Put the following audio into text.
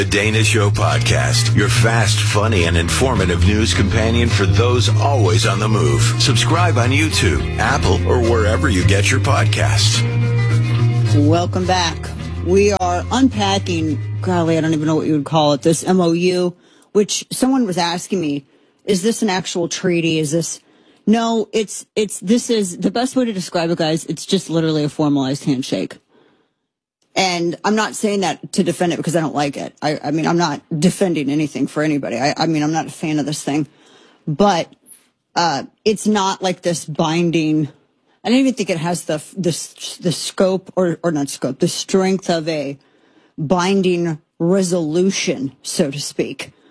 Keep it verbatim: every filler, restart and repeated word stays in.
The Dana Show Podcast, your fast, funny, and informative news companion for those always on the move. Subscribe on YouTube, Apple, or wherever you get your podcasts. Welcome back. We are unpacking, golly, I don't even know what you would call it, this M O U, which someone was asking me, is this an actual treaty? Is this... No, it's, it's, this is the best way to describe it, guys. It's just literally a formalized handshake. And I'm not saying that to defend it because I don't like it. I, I mean, I'm not defending anything for anybody. I, I mean, I'm not a fan of this thing, but, uh, it's not like this binding. I don't even think it has the, the, the scope or, or not scope, the strength of a binding resolution, so to speak.